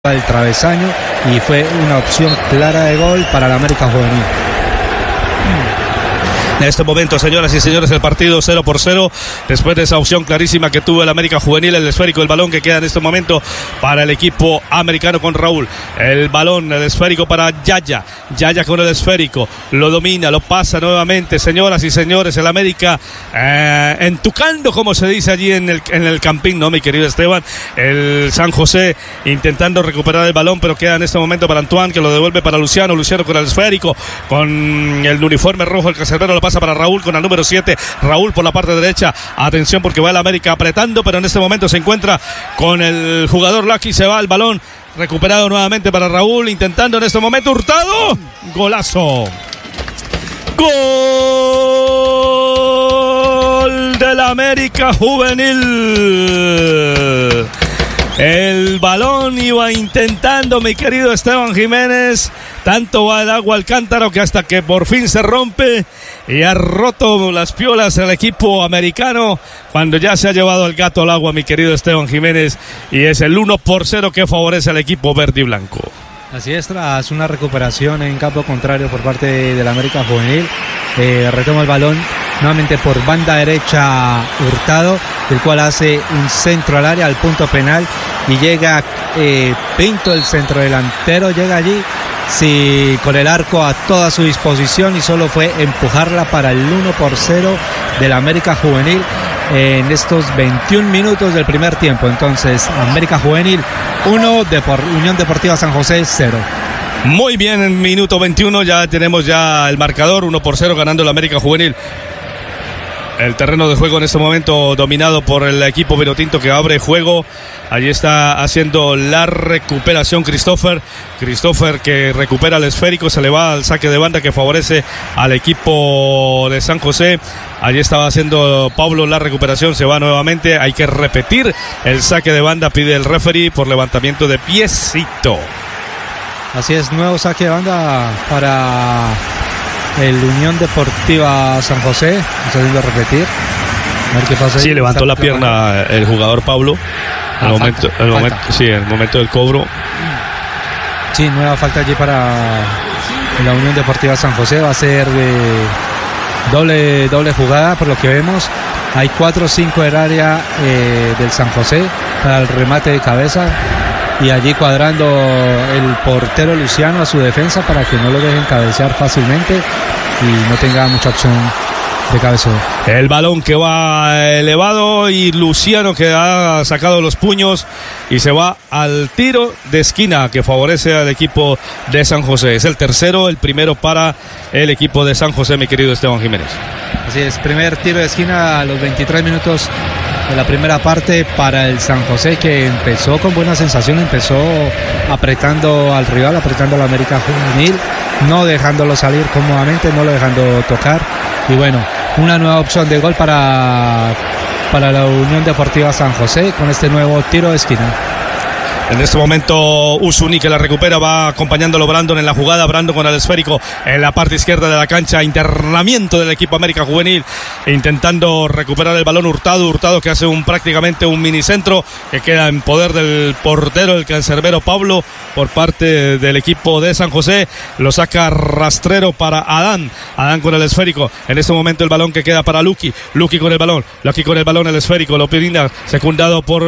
al travesaño y fue una opción clara de gol para la América Juvenil. En este momento, señoras y señores, el partido 0-0, después de esa opción clarísima que tuvo el América Juvenil, el esférico, el balón que queda en este momento para el equipo americano con Raúl, el balón, el esférico para Yaya con el esférico, lo domina, lo pasa nuevamente, señoras y señores, el América entucando, como se dice allí en el campín, ¿no, mi querido Esteban? El San José intentando recuperar el balón, pero queda en este momento para Antoine, que lo devuelve para Luciano con el esférico, con el uniforme rojo, el cancerbero lo pasa para Raúl con el número 7, Raúl por la parte derecha, atención porque va el América apretando, pero en este momento se encuentra con el jugador Lucky, se va el balón, recuperado nuevamente para Raúl, intentando en este momento Hurtado, golazo, gol del América Juvenil. El balón iba intentando, mi querido Esteban Jiménez, tanto va el agua al cántaro que hasta que por fin se rompe y ha roto las piolas el equipo americano cuando ya se ha llevado el gato al agua, mi querido Esteban Jiménez, y es el 1-0 que favorece al equipo verde y blanco. Así es, tras una recuperación en campo contrario por parte del América Juvenil, retoma el balón nuevamente por banda derecha Hurtado, el cual hace un centro al área, al punto penal, y llega Pinto, el centrodelantero, llega allí con el arco a toda su disposición y solo fue empujarla para el 1-0 del América Juvenil en estos 21 minutos del primer tiempo. Entonces, América Juvenil 1, Unión Deportiva San José 0. Muy bien, en minuto 21 ya tenemos el marcador, 1-0 ganando el América Juvenil. El terreno de juego en este momento dominado por el equipo vinotinto que abre juego. Allí está haciendo la recuperación Christopher que recupera el esférico, se le va al saque de banda que favorece al equipo de San José. Allí estaba haciendo Pablo la recuperación, se va nuevamente, hay que repetir el saque de banda, pide el referee por levantamiento de piecito. Así es, nuevo saque de banda para el Unión Deportiva San José, está haciendo repetir. A ver qué pasa. Sí, levantó la pierna el jugador Pablo. En el momento del cobro. Sí, nueva falta allí para la Unión Deportiva San José. Va a ser doble jugada por lo que vemos. Hay 4 o 5 del área del San José para el remate de cabeza. Y allí cuadrando el portero Luciano a su defensa para que no lo dejen cabecear fácilmente y no tenga mucha opción de cabeceo. El balón que va elevado y Luciano que ha sacado los puños y se va al tiro de esquina que favorece al equipo de San José. Es el tercero, el primero para el equipo de San José, mi querido Esteban Jiménez. Así es, primer tiro de esquina a los 23 minutos de la primera parte para el San José, que empezó con buena sensación, empezó apretando al rival, apretando al América Juvenil, no dejándolo salir cómodamente, no lo dejando tocar, y bueno, una nueva opción de gol para la Unión Deportiva San José con este nuevo tiro de esquina. En este momento Usuni que la recupera, va acompañándolo Brandon en la jugada, Brandon con el esférico en la parte izquierda de la cancha, internamiento del equipo América Juvenil, intentando recuperar el balón Hurtado que hace prácticamente un minicentro que queda en poder del portero, el cancerbero Pablo, por parte del equipo de San José, lo saca rastrero para Adán con el esférico, en este momento el balón que queda para Lucky con el balón, el esférico, lo brinda secundado por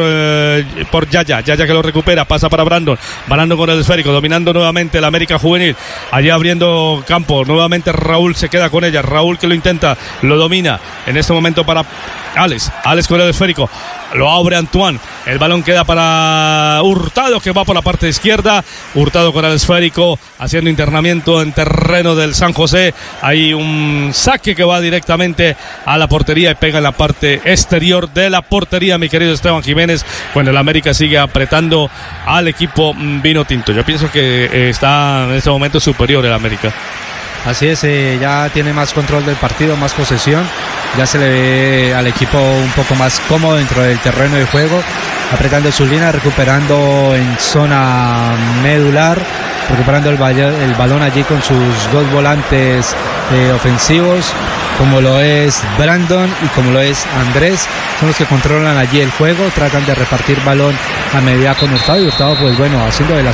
Yaya que lo recupera, pasa para Brandon con el esférico, dominando nuevamente el América Juvenil, allí abriendo campo, nuevamente Raúl se queda con ella, Raúl que lo intenta, lo domina, en este momento para Alex con el esférico, lo abre Antoine, el balón queda para Hurtado que va por la parte izquierda, Hurtado con el esférico, haciendo internamiento en terreno del San José, hay un saque que va directamente a la portería y pega en la parte exterior de la portería, mi querido Esteban Jiménez, cuando el América sigue apretando al equipo vinotinto. Yo pienso que está en este momento superior el América. Así es, ya tiene más control del partido, más posesión, ya se le ve al equipo un poco más cómodo dentro del terreno de juego, apretando su línea, recuperando en zona medular, recuperando el balón allí con sus 2 volantes ofensivos, como lo es Brandon y como lo es Andrés, son los que controlan allí el juego, tratan de repartir balón a medida con Hurtado, y Hurtado pues bueno, haciendo de las